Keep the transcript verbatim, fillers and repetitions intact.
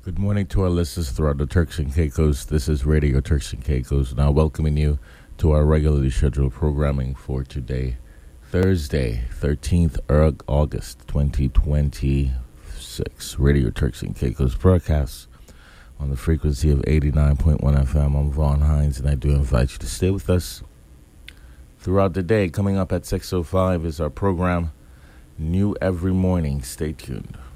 Good morning to our listeners throughout the Turks and Caicos. This is Radio Turks and Caicos, now welcoming you to our regularly scheduled programming for today, Thursday, thirteenth of August, twenty twenty-six. Radio Turks and Caicos broadcasts on the frequency of eighty-nine point one F M. I'm Vaughn Hines, and I do invite you to stay with us throughout the day. Coming up at six oh five is our program, New Every Morning. Stay tuned.